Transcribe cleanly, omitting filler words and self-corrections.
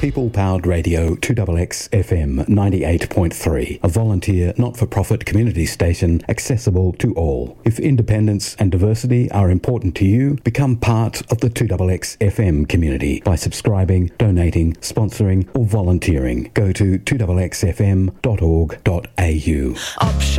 People-powered radio 2XX FM 98.3, a volunteer not-for-profit community station accessible to all. If independence and diversity are important to you, become part of the 2XX FM community by subscribing, donating, sponsoring or volunteering. Go to 2xxfm.org.au.